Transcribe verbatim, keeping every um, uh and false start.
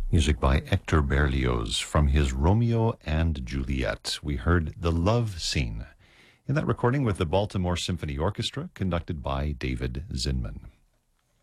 Music by Hector Berlioz from his Romeo and Juliet. We heard The Love Scene in that recording with the Baltimore Symphony Orchestra, conducted by David Zinman.